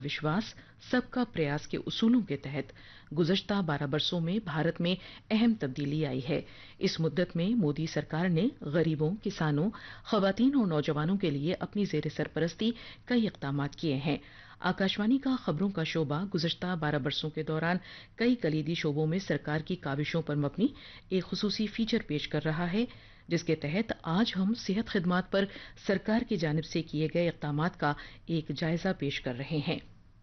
विश्वास सबका प्रयास के उसूलों के तहत गुज़श्ता 12 बरसों में भारत में अहम तब्दीली आई है। इस मुद्दत में मोदी सरकार ने गरीबों, किसानों, खवातीन और नौजवानों के लिए अपनी ज़ेर सरपरस्ती कई इक़दाम किए हैं। आकाशवाणी का खबरों का शोबा गुज़श्ता 12 बरसों के दौरान कई कलीदी शोबों में सरकार की काविशों पर मबनी एक खुसूसी फीचर पेश कर रहा है, जिसके तहत आज हम सेहत खिदमात पर सरकार की जानिब से किए गए इक़दामात का एक जायजा पेश कर रहे हैं।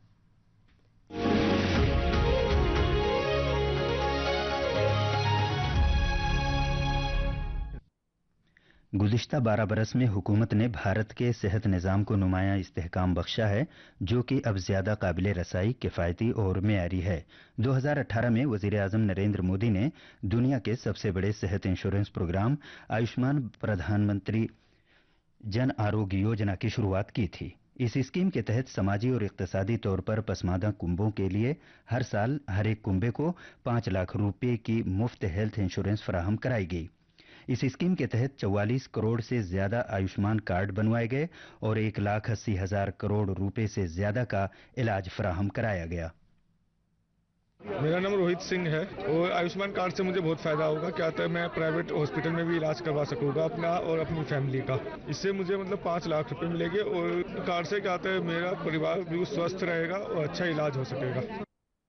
गुज़िश्ता 12 बरस में हुकूमत ने भारत के सेहत निज़ाम को नुमायाँ इस्तेहकाम बख्शा है, जो कि अब ज़्यादा काबिल रसाई, किफ़ायती और मेयारी है। 2018 में वज़ीर-ए-आज़म नरेंद्र मोदी ने दुनिया के सबसे बड़े सेहत इंश्योरेंस प्रोग्राम आयुष्मान प्रधानमंत्री जन आरोग्य योजना की शुरुआत की थी। इस स्कीम के तहत समाजी और इक्तसादी तौर पर पसमानदा कुंबों के लिए हर साल हर एक कुंबे को 5 लाख रुपए की मुफ्त हेल्थ इंश्योरेंस फराहम कराई गई। इस स्कीम के तहत 44 करोड़ से ज्यादा आयुष्मान कार्ड बनवाए गए और 1,80,000 करोड़ रुपए से ज्यादा का इलाज फराहम कराया गया। मेरा नाम रोहित सिंह है और आयुष्मान कार्ड से मुझे बहुत फायदा होगा। क्या होता है, मैं प्राइवेट हॉस्पिटल में भी इलाज करवा सकूंगा अपना और अपनी फैमिली का। इससे मुझे 5 लाख रुपए मिलेंगे और कार्ड से क्या होता है, मेरा परिवार भी स्वस्थ रहेगा और अच्छा इलाज हो सकेगा।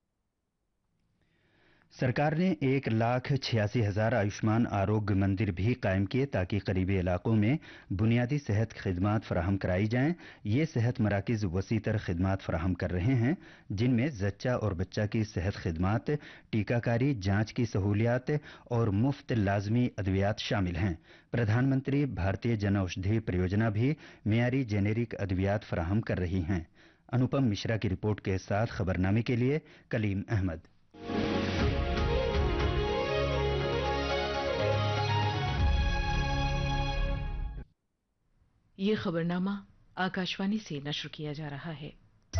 सरकार ने 1,86,000 आयुष्मान आरोग्य मंदिर भी कायम किए ताकि करीबी इलाकों में बुनियादी सेहत खिदमात फराहम कराई जाएं। ये सेहत मराकिज वसीतर खिदमात फराहम कर रहे हैं, जिनमें जच्चा और बच्चा की सेहत खिदमात, टीकाकारी, जांच की सहूलियात और मुफ्त लाजमी अद्वियात शामिल हैं। प्रधानमंत्री भारतीय जन औषधि परियोजना भी मेयारी जेनेरिक अद्वियात फराहम कर रही हैं। अनुपम मिश्रा की रिपोर्ट के साथ खबरनामे के लिए कलीम अहमद। ये खबरनामा आकाशवाणी से नश्र किया जा रहा है।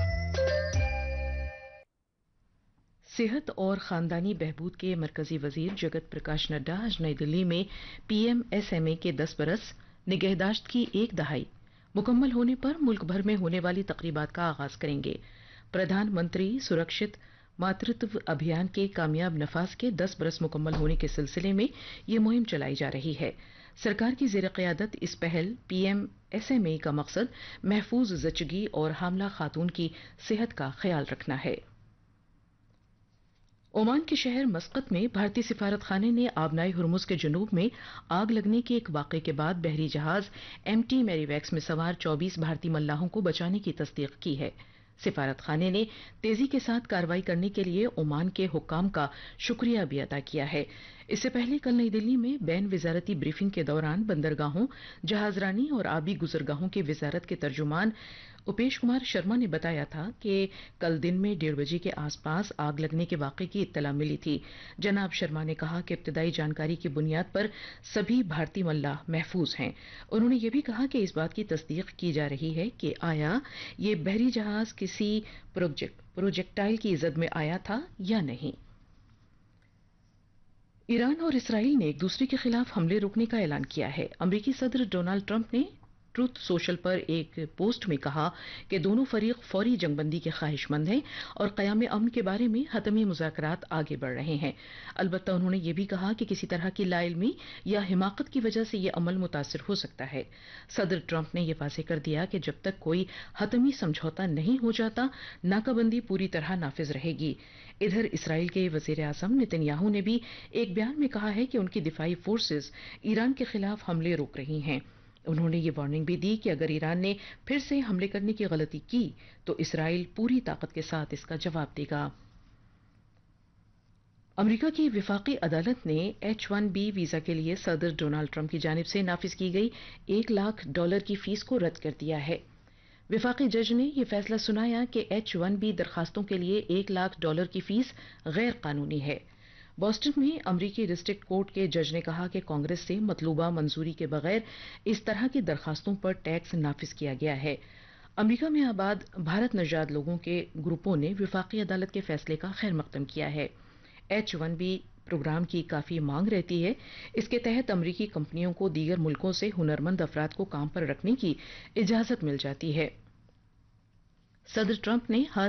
सेहत और खानदानी बहबूद के मरकजी वजीर जगत प्रकाश नड्डा आज नई दिल्ली में PMSMA के 10 बरस निगहदाश्त की एक दहाई मुकम्मल होने पर मुल्क भर में होने वाली तकरीबात का आगाज करेंगे। प्रधानमंत्री सुरक्षित मातृत्व अभियान के कामयाब नफाज के 10 बरस मुकम्मल होने के सिलसिले में ये मुहिम चलाई जा रही है। सरकार की ज़ेर क़यादत इस पहल PMSMA का मकसद महफूज ज़चगी और हामला खातून की सेहत का ख्याल रखना है। ओमान के शहर मस्कत में भारतीय सिफारत खाने ने आबनाई हुरमुज के जनूब में आग लगने के एक वाक़े के बाद बहरी जहाज MT मैरीवैक्स में सवार 24 भारतीय मल्लाहों को बचाने की तस्दीक की है। सिफारत खाने ने तेजी के साथ कार्रवाई करने के लिए ओमान के हुक्काम का शुक्रिया भी अदा किया है। इससे पहले कल नई दिल्ली में बैन विजारती ब्रीफिंग के दौरान बंदरगाहों, जहाजरानी और आबी गुजरगाहों की विजारत के तर्जुमान उपेश कुमार शर्मा ने बताया था कि कल दिन में 1:30 बजे के आसपास आग लगने के वाक़े की इत्तला मिली थी। जनाब शर्मा ने कहा कि इब्तदाई जानकारी की बुनियाद पर सभी भारतीय मल्लाह महफूज हैं। उन्होंने ये भी कहा कि इस बात की तस्दीक की जा रही है कि आया ये बहरी जहाज किसी प्रोजेक्टाइल की जद में आया था या नहीं। ईरान और इसराइल ने एक दूसरे के खिलाफ हमले रोकने का ऐलान किया है। अमेरिकी सदर डोनाल्ड ट्रंप ने ट्रूथ सोशल पर एक पोस्ट में कहा कि दोनों फरीक फौरी जंगबंदी के ख्वाहिशमंद हैं और क़याम अमन के बारे में हतमी मुज़ाकरात आगे बढ़ रहे हैं। अलबत्ता उन्होंने ये भी कहा कि किसी तरह की लाइल्मी या हिमाकत की वजह से यह अमल मुतासिर हो सकता है। सदर ट्रंप ने यह वाज़ेह कर दिया कि जब तक कोई हतमी समझौता नहीं हो जाता, नाकाबंदी पूरी तरह नाफिज रहेगी। इधर इसराइल के वज़ीर आज़म नेतन्याहू ने भी एक बयान में कहा है कि उनकी दिफाई फोर्सेस ईरान के खिलाफ हमले रोक रही हैं। उन्होंने ये वार्निंग भी दी कि अगर ईरान ने फिर से हमले करने की गलती की तो इसराइल पूरी ताकत के साथ इसका जवाब देगा। अमेरिका की विफाकी अदालत ने H-1B वीजा के लिए सदर डोनाल्ड ट्रंप की जानिब से नाफिज की गई $1 लाख की फीस को रद्द कर दिया है। विफाकी जज ने यह फैसला सुनाया कि H-1B दरखास्तों के लिए $1 लाख की फीस गैर कानूनी है। बोस्टन में अमरीकी डिस्ट्रिक्ट कोर्ट के जज ने कहा कि कांग्रेस से मतलूबा मंजूरी के बगैर इस तरह की दरखास्तों पर टैक्स नाफिज किया गया है। अमरीका में आबाद भारत नजाद लोगों के ग्रुपों ने विफाकी अदालत के फैसले का खैर मकदम किया है। H-1B प्रोग्राम की काफी मांग रहती है। इसके तहत अमरीकी कंपनियों को दीगर मुल्कों से हुनरमंद अफराद को काम पर रखने की इजाजत मिल जाती है। सदर ट्रंप ने हर